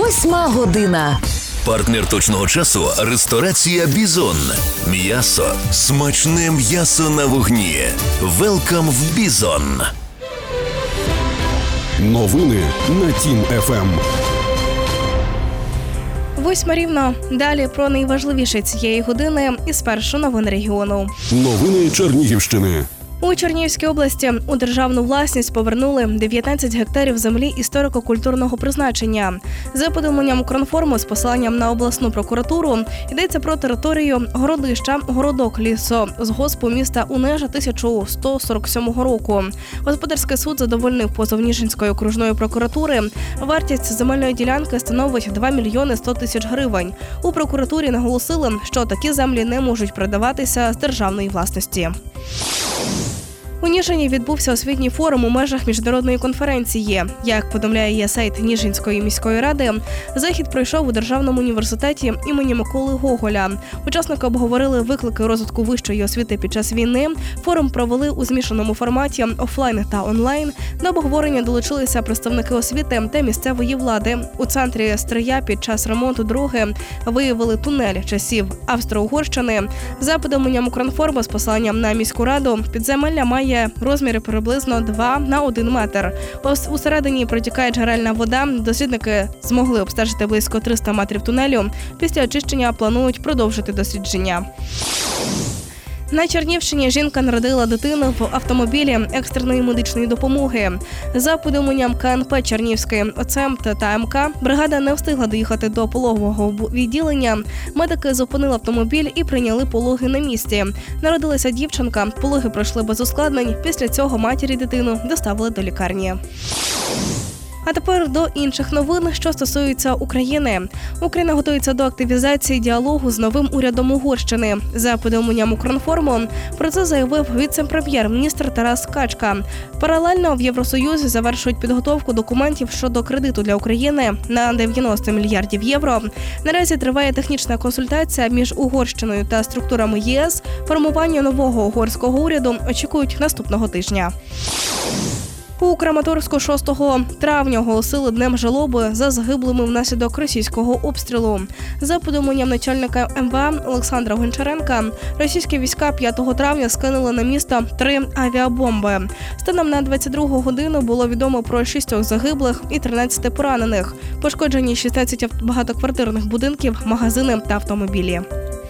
8 година. Партнер точного часу – ресторація «Бізон». М'ясо. Смачне м'ясо на вогні. Велкам в «Бізон». Новини на Тім ФМ. 8 рівно. Далі про найважливіше цієї години і спершу новин регіону. Новини Чернігівщини. У Чернігівській області у державну власність повернули 19 гектарів землі історико-культурного призначення. За повідомленням Укрінформу з посиланням на обласну прокуратуру йдеться про територію городища «Городок» лісогоспу міста Унежа 1147 року. Господарський суд задовольнив позов Ніжинської окружної прокуратури. Вартість земельної ділянки становить 2 мільйони 100 тисяч гривень. У прокуратурі наголосили, що такі землі не можуть передаватися з державної власності. У Ніжині відбувся освітній форум у межах міжнародної конференції. Як повідомляє сайт Ніжинської міської ради, захід пройшов у Державному університеті імені Миколи Гоголя. Учасники обговорили виклики розвитку вищої освіти під час війни. Форум провели у змішаному форматі офлайн та онлайн. До обговорення долучилися представники освіти та місцевої влади. У центрі Стрия під час ремонту дороги виявили тунель часів Австро-Угорщини. За повідомленням Укрінформу з посиланням на міську раду, підземелля має розміри приблизно 2 на 1 метр. Усередині протікає джерельна вода. Дослідники змогли обстежити близько 300 метрів тунелю. Після очищення планують продовжити дослідження. На Чернігівщині жінка народила дитину в автомобілі екстреної медичної допомоги. За повідомленням КНП Чернігівський ОЦЕМТ та МК, бригада не встигла доїхати до пологового відділення. Медики зупинили автомобіль і прийняли пологи на місці. Народилася дівчинка, пологи пройшли без ускладнень. Після цього матері дитину доставили до лікарні. А тепер до інших новин, що стосуються України. Україна готується до активізації діалогу з новим урядом Угорщини. За повідомленням Укрінформу, про це заявив віце-прем'єр-міністр Тарас Качка. Паралельно в Євросоюзі завершують підготовку документів щодо кредиту для України на 90 мільярдів євро. Наразі триває технічна консультація між Угорщиною та структурами ЄС. Формування нового угорського уряду очікують наступного тижня. У Краматорську 6 травня оголосили Днем жалоби за загиблими внаслідок російського обстрілу. За повідомленням начальника МВА Олександра Гончаренка, російські війська 5 травня скинули на місто 3 авіабомби. Станом на 22 годину було відомо про 6 загиблих і 13 поранених. Пошкоджені 16 багатоквартирних будинків, магазини та автомобілі.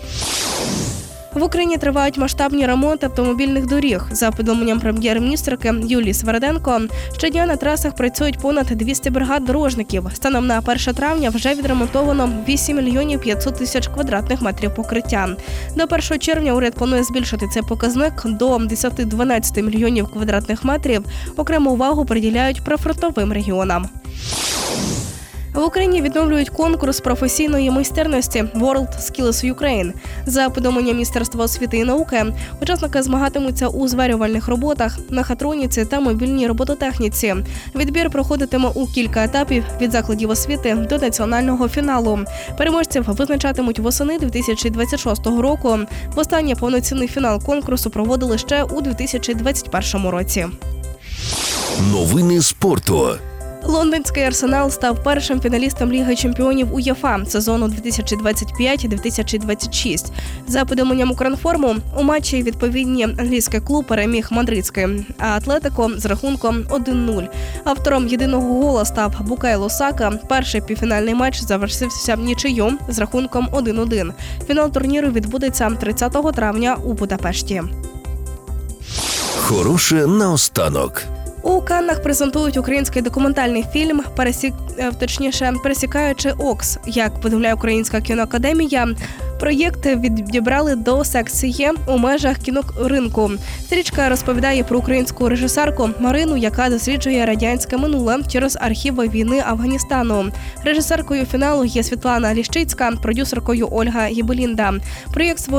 В Україні тривають масштабні ремонти автомобільних доріг. За повідомленням прем'єр-міністерки Юлії Сверденко, щодня на трасах працюють понад 200 бригад дорожників. Станом на 1 травня вже відремонтовано 8 мільйонів 500 тисяч квадратних метрів покриття. До 1 червня уряд планує збільшити цей показник до 10-12 мільйонів квадратних метрів. Окрему увагу приділяють прифронтовим регіонам. В Україні відновлюють конкурс професійної майстерності World Skills Ukraine. За повідомленням Міністерства освіти і науки, учасники змагатимуться у зварювальних роботах, мехатроніці та мобільній робототехніці. Відбір проходитиме у кілька етапів від закладів освіти до національного фіналу. Переможців визначатимуть восени 2026 року. Востаннє повноцінний фінал конкурсу проводили ще у 2021 році. Новини спорту. Лондонський «Арсенал» став першим фіналістом Ліги чемпіонів УЄФА сезону 2025-2026. За повідомленням Укрінформу, у матчі відповідні англійський клуб переміг мадридський «Атлетико» з рахунком 1-0. Автором єдиного гола став Букайо Сака. Перший півфінальний матч завершився нічию з рахунком 1-1. Фінал турніру відбудеться 30 травня у Будапешті. Хороше наостанок. У Каннах презентують український документальний фільм «Пересікаючи Окс». Як повідомляє Українська кіноакадемія, проєкт відібрали до секції у межах кіноринку. Стрічка розповідає про українську режисерку Марину, яка досліджує радянське минуле через архіви війни Афганістану. Режисеркою фіналу є Світлана Ліщицька, продюсеркою Ольга Єбелінда. Проєкт